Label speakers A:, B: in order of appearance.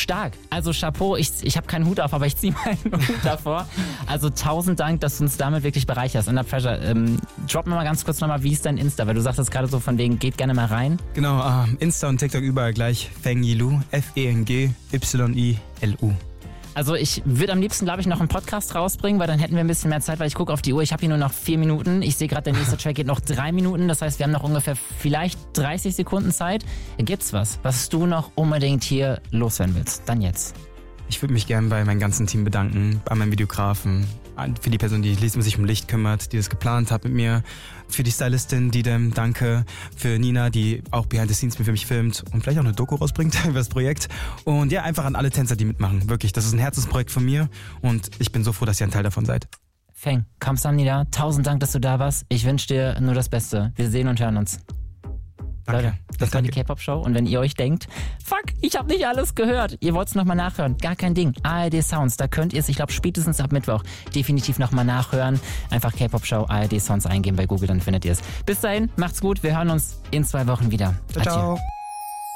A: stark. Also Chapeau, ich habe keinen Hut auf, aber ich ziehe meinen Hut davor. Also 1000 Dank, dass du uns damit wirklich bereicherst. Under Pressure, drop mir mal ganz kurz nochmal, wie ist dein Insta? Weil du sagst jetzt gerade so von wegen, geht gerne mal rein.
B: Genau, Insta und TikTok überall gleich. Feng Yilu, Fengyilu.
A: Also ich würde am liebsten, glaube ich, noch einen Podcast rausbringen, weil dann hätten wir ein bisschen mehr Zeit, weil ich gucke auf die Uhr, ich habe hier nur noch 4 Minuten. Ich sehe gerade, der nächste Track geht noch 3 Minuten, das heißt, wir haben noch ungefähr vielleicht 30 Sekunden Zeit. Gibt's was du noch unbedingt hier loswerden willst? Dann jetzt.
B: Ich würde mich gerne bei meinem ganzen Team bedanken, bei meinem Videografen, für die Person, die sich um Licht kümmert, die das geplant hat mit mir, für die Stylistin Didem, danke, für Nina, die auch Behind the Scenes für mich filmt und vielleicht auch eine Doku rausbringt über das Projekt und ja, einfach an alle Tänzer, die mitmachen, wirklich, das ist ein Herzensprojekt von mir und ich bin so froh, dass ihr ein Teil davon seid.
A: Feng, Kamsahamnida, 1000 Dank, dass du da warst, ich wünsche dir nur das Beste, wir sehen und hören uns.
B: Danke.
A: Leute, das war die K-Pop-Show und wenn ihr euch denkt, fuck, ich habe nicht alles gehört, ihr wollt es nochmal nachhören, gar kein Ding, ARD Sounds, da könnt ihr es, ich glaube spätestens ab Mittwoch definitiv nochmal nachhören, einfach K-Pop-Show, ARD Sounds eingeben bei Google, dann findet ihr es. Bis dahin, macht's gut, wir hören uns in 2 Wochen wieder.
B: Ciao, ciao.